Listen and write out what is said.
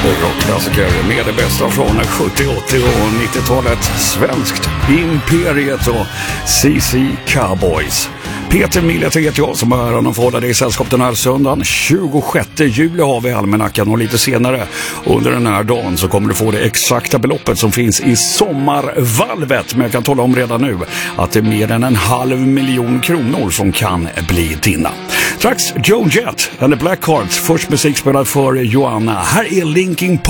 Rockklassiker med det bästa från 70, 80 och 90-talet. Svenskt Imperiet och CC Cowboys. Peter Millet heter jag som är äran att få hålla dig i sällskap den här söndagen. 26 juli har vi almanackan och lite senare under den här dagen så kommer du få det exakta beloppet som finns i sommarvalvet. Men jag kan tala om redan nu att det är mer än 500 000 kronor som kan bli dina. Strax Joan Jett and the Blackhearts, först musik spelad för Joanna. Här är Linkin Park.